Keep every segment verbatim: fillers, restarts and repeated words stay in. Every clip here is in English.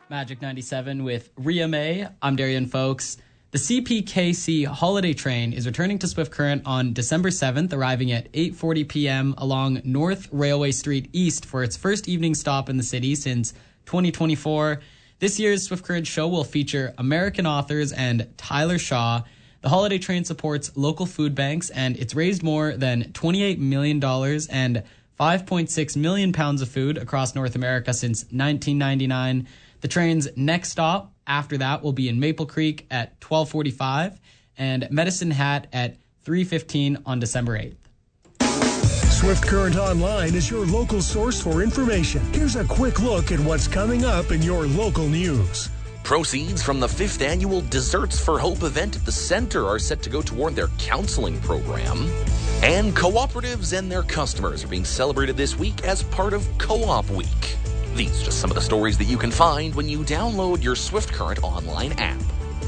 Magic ninety-seven with Ria May. I'm Darian Folks. The C P K C Holiday Train is returning to Swift Current on December seventh, arriving at eight forty p.m. along North Railway Street East for its first evening stop in the city since twenty twenty-four. This year's Swift Current show will feature American authors and Tyler Shaw. The Holiday Train supports local food banks, and it's raised more than twenty-eight million dollars and five point six million pounds of food across North America since nineteen ninety-nine. The train's next stop after that will be in Maple Creek at twelve forty-five and Medicine Hat at three fifteen on December eighth. Swift Current Online is your local source for information. Here's a quick look at what's coming up in your local news. Proceeds from the fifth annual Desserts for Hope event at the center are set to go toward their counseling program. And cooperatives and their customers are being celebrated this week as part of Co-op Week. These are just some of the stories that you can find when you download your Swift Current online app.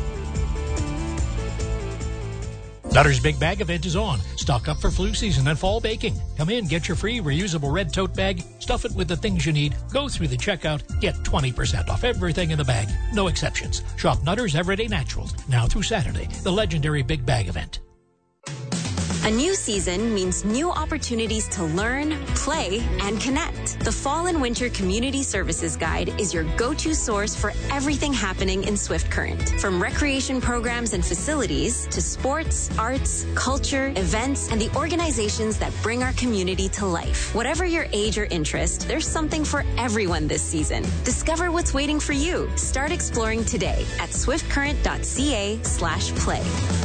Nutter's Big Bag event is on. Stock up for flu season and fall baking. Come in, get your free reusable red tote bag, stuff it with the things you need, go through the checkout, get twenty percent off everything in the bag. No exceptions. Shop Nutter's Everyday Naturals, now through Saturday, the legendary Big Bag event. A new season means new opportunities to learn, play, and connect. The Fall and Winter Community Services Guide is your go-to source for everything happening in Swift Current. From recreation programs and facilities to sports, arts, culture, events, and the organizations that bring our community to life. Whatever your age or interest, there's something for everyone this season. Discover what's waiting for you. Start exploring today at swiftcurrent.ca slash play.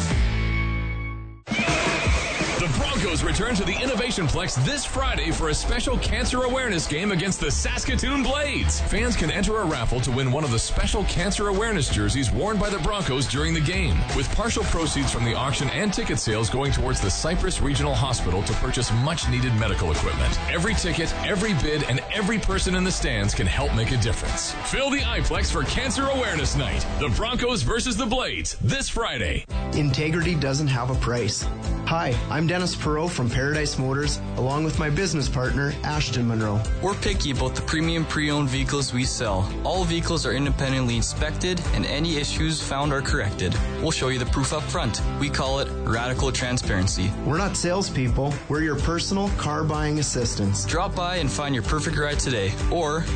The Broncos return to the Innovation Plex this Friday for a special cancer awareness game against the Saskatoon Blades. Fans can enter a raffle to win one of the special cancer awareness jerseys worn by the Broncos during the game, with partial proceeds from the auction and ticket sales going towards the Cypress Regional Hospital to purchase much-needed medical equipment. Every ticket, every bid, and every person in the stands can help make a difference. Fill the iPlex for Cancer Awareness Night. The Broncos versus the Blades this Friday. Integrity doesn't have a price. Hi, I'm Dennis Perot from Paradise Motors, along with my business partner, Ashton Monroe. We're picky about the premium pre-owned vehicles we sell. All vehicles are independently inspected, and any issues found are corrected. We'll show you the proof up front. We call it radical transparency. We're not salespeople. We're your personal car buying assistants. Drop by and find your perfect ride today, or